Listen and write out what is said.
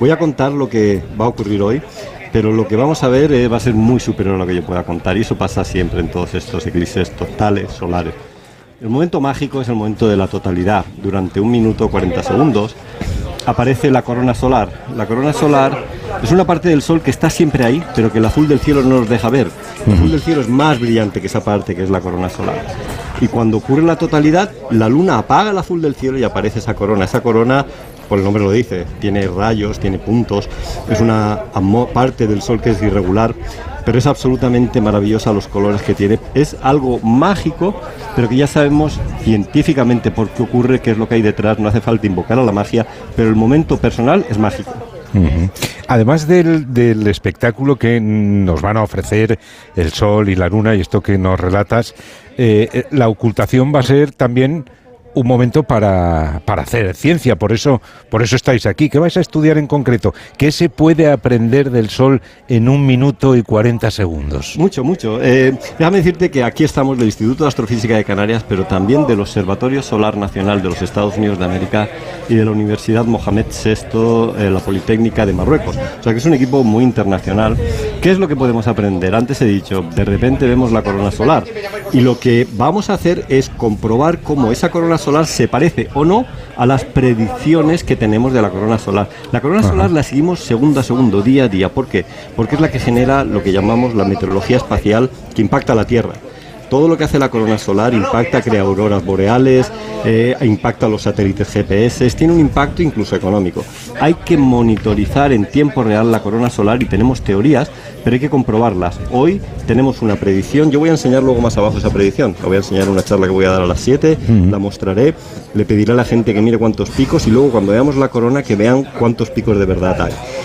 Voy a contar lo que va a ocurrir hoy, pero lo que vamos a ver va a ser muy superior a lo que yo pueda contar, y eso pasa siempre en todos estos eclipses totales solares. El momento mágico es el momento de la totalidad. Durante 1 minuto 40 segundos aparece la corona solar. La corona solar es una parte del Sol que está siempre ahí, pero que el azul del cielo no nos deja ver. El azul del cielo es más brillante que esa parte que es la corona solar. Y cuando ocurre la totalidad, la luna apaga el azul del cielo y aparece esa corona. Esa corona, por el nombre lo dice, tiene rayos, tiene puntos, es una parte del Sol que es irregular, pero es absolutamente maravillosa los colores que tiene. Es algo mágico, pero que ya sabemos científicamente por qué ocurre, qué es lo que hay detrás. No hace falta invocar a la magia, pero el momento personal es mágico. Además del espectáculo que nos van a ofrecer el Sol y la Luna y esto que nos relatas, la ocultación va a ser también un momento para hacer ciencia. Por eso estáis aquí. ¿Qué vais a estudiar en concreto? ¿Qué se puede aprender del Sol en 1 minuto y 40 segundos? Mucho. Déjame decirte que aquí estamos del Instituto de Astrofísica de Canarias, pero también del Observatorio Solar Nacional de los Estados Unidos de América y de la Universidad Mohamed VI, la Politécnica de Marruecos. O sea que es un equipo muy internacional. ¿Qué es lo que podemos aprender? Antes he dicho, de repente vemos la corona solar, y lo que vamos a hacer es comprobar cómo esa corona solar se parece o no a las predicciones que tenemos de la corona solar. La corona solar la seguimos segundo a segundo, día a día. ¿Por qué? Porque es la que genera lo que llamamos la meteorología espacial que impacta a la Tierra. Todo lo que hace la corona solar impacta, crea auroras boreales, impacta los satélites GPS, tiene un impacto incluso económico. Hay que monitorizar en tiempo real la corona solar y tenemos teorías, pero hay que comprobarlas. Hoy tenemos una predicción, yo voy a enseñar luego más abajo esa predicción, la voy a enseñar en una charla que voy a dar a las 7, la mostraré, le pediré a la gente que mire cuántos picos y luego cuando veamos la corona que vean cuántos picos de verdad hay.